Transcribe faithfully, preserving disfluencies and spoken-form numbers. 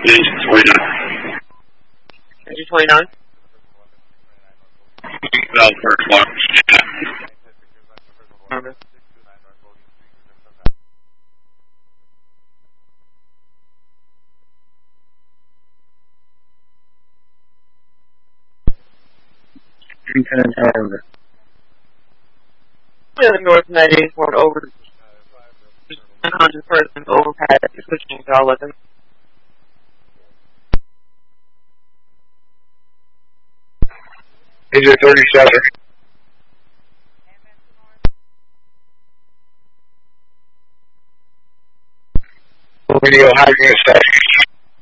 Engine twenty-nine. Engine twenty-nine? Well, first one. Okay. Lieutenant Howard. Yeah, the North ninety eighty-four over one hundred person overpass pushing y'all with them. Engine thirty-seven. Radio Hydrogen Station.